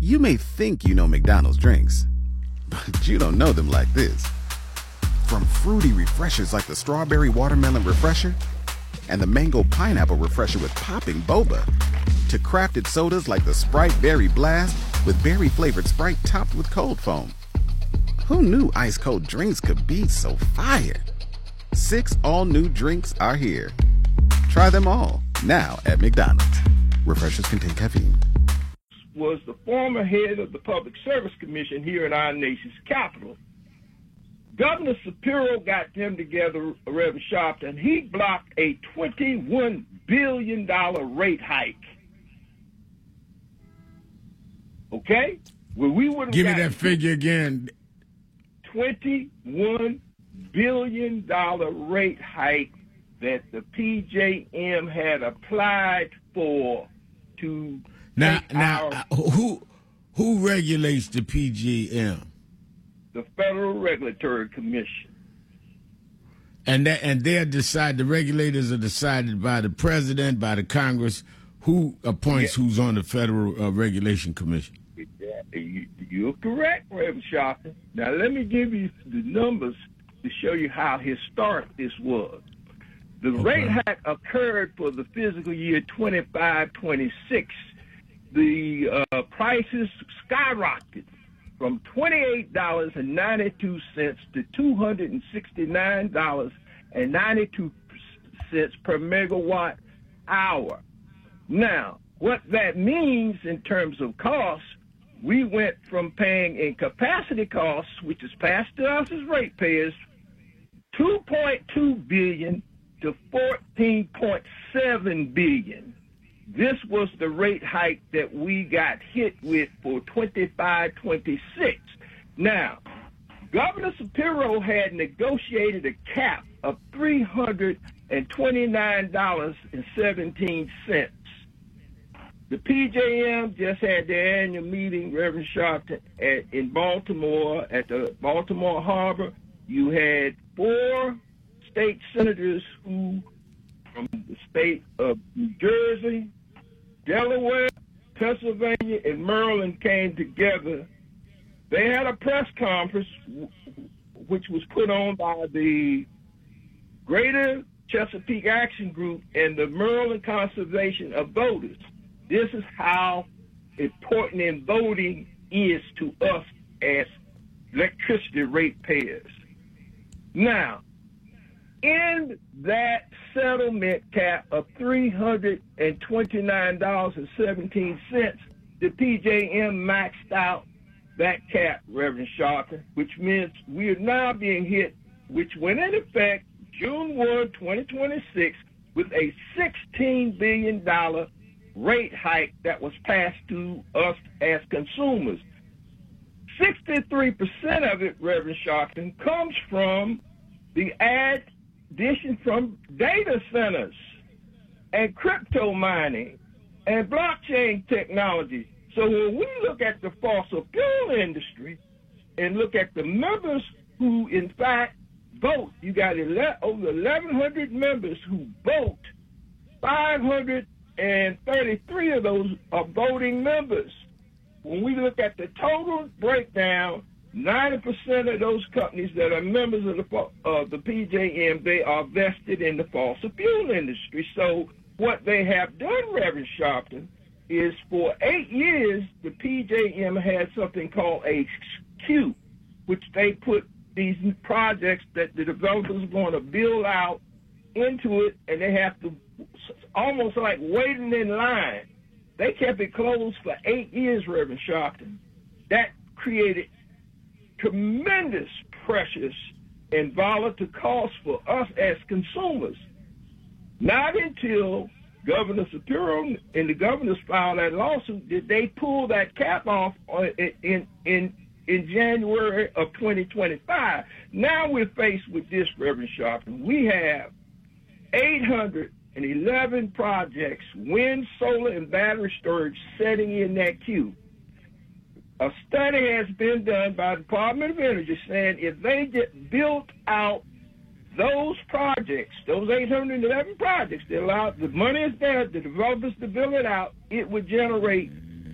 You may think you know McDonald's drinks, but you don't know them like this. From fruity refreshers like the Strawberry Watermelon Refresher and the Mango Pineapple Refresher with popping boba, to crafted sodas like the Sprite Berry Blast with berry-flavored Sprite topped with cold foam. Who knew ice-cold drinks could be so fire? 6 all-new drinks are here. Try them all, now at McDonald's. Refreshers contain caffeine. Was the former head of the Public Service Commission here in our nation's capital. Governor Shapiro got them together, Reverend Sharpton. He blocked a $21 billion rate hike. Okay? Well, we wouldn't give me that figure again. $21 billion rate hike that the PJM had applied for to now who regulates the PJM? The Federal Regulatory Commission. And the regulators are decided by the president, by the Congress. Who appoints who's on the Federal Regulation Commission? You're correct, Reverend Sharpton. Now, let me give you the numbers to show you how historic this was. The rate hike occurred for the fiscal year 25-26. The prices skyrocketed from $28.92 to $269.92 per megawatt hour. Now, what that means in terms of costs, we went from paying in capacity costs, which is passed to us as ratepayers, $2.2 billion to $14.7 billion. This was the rate hike that we got hit with for 25-26. Now, Governor Shapiro had negotiated a cap of $329.17. The PJM just had their annual meeting, Reverend Sharpton, in Baltimore, at the Baltimore Harbor. You had 4 state senators who, from the state of New Jersey, Delaware, Pennsylvania, and Maryland came together. They had a press conference which was put on by the Greater Chesapeake Action Group and the Maryland Conservation of Voters. This is how important in voting is to us as electricity ratepayers. Now, in that settlement cap of $329.17, the PJM maxed out that cap, Reverend Sharpton, which means we are now being hit, which went into effect June 1, 2026, with a $16 billion rate hike that was passed to us as consumers. 63% of it, Reverend Sharpton, comes from the addition from data centers and crypto mining and blockchain technology. So when we look at the fossil fuel industry and look at the members who, in fact, vote, you got over 1,100 members who vote. 533 of those are voting members. When we look at the total breakdown, 90% of those companies that are members of the PJM, they are vested in the fossil fuel industry. So what they have done, Reverend Sharpton, is for 8 years, the PJM had something called a queue, which they put these projects that the developers are going to build out into it, and they have to almost like waiting in line. They kept it closed for 8 years, Reverend Sharpton. That created tremendous pressures and volatile costs for us as consumers. Not until Governor Shapiro and the governors filed that lawsuit did they pull that cap off in January of 2025. Now we're faced with this, Reverend Sharpton. We have 811 projects, wind, solar, and battery storage, setting in that queue. A study has been done by the Department of Energy saying if they get built out those projects, those 811 projects, they allow, the money is there, the developers to build it out, it would generate